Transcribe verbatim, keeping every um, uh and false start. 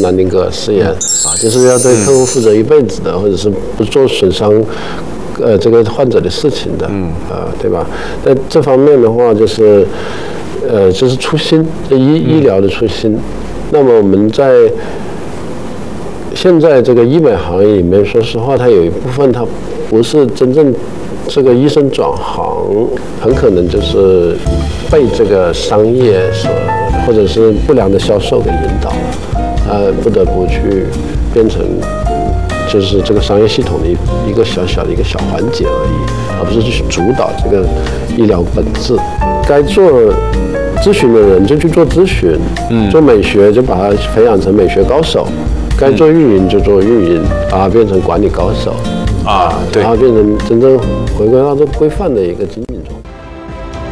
南丁格尔誓言啊，就是要对客户负责一辈子的，或者是不做损伤呃这个患者的事情的，嗯啊，对吧？在这方面的话，就是呃就是初心，医医疗的初心。那么我们在现在这个医美行业里面，说实话，它有一部分它不是真正这个医生转行，很可能就是被这个商业所或者是不良的销售给引导，呃，不得不去变成就是这个商业系统的一一个小小的一个小环节而已，而不是去主导这个医疗本质。该做咨询的人就去做咨询，嗯，做美学就把它培养成美学高手。该做运营就做运营，把它变成管理高手， 啊，对， 把它变成真正回归到这规范的一个经济。